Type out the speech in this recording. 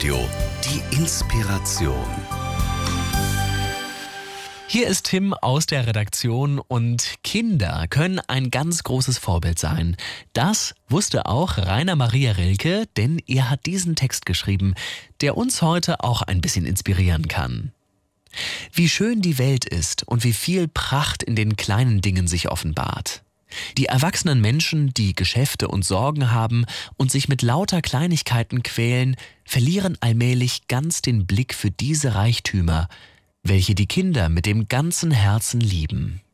Live-Radio. Die Inspiration. Hier ist Tim aus der Redaktion und Kinder können ein ganz großes Vorbild sein. Das wusste auch Rainer Maria Rilke, denn er hat diesen Text geschrieben, der uns heute auch ein bisschen inspirieren kann. Wie schön die Welt ist und wie viel Pracht in den kleinen Dingen sich offenbart. Die erwachsenen Menschen, die Geschäfte und Sorgen haben und sich mit lauter Kleinigkeiten quälen, verlieren allmählich ganz den Blick für diese Reichtümer, welche die Kinder mit dem ganzen Herzen lieben.